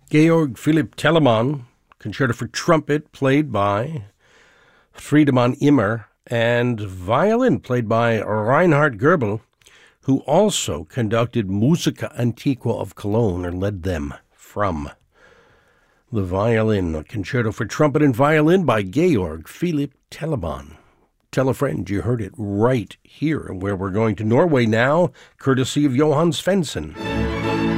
Georg Philipp Telemann, Concerto for Trumpet, played by Friedemann Immer, and violin, played by Reinhard Goebel, who also conducted Musica Antiqua of Cologne, or led them from the violin. A Concerto for Trumpet and Violin by Georg Philipp Telemann. Tell a friend you heard it right here, where we're going to Norway now, courtesy of Johan Svensson.